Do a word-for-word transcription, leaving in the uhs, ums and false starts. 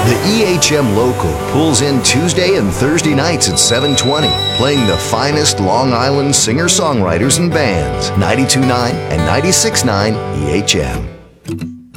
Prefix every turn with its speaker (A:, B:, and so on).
A: The E H M Local pulls in Tuesday and Thursday nights at seven twenty, playing the finest Long Island singer-songwriters and bands. ninety-two point nine and ninety-six point nine E H M.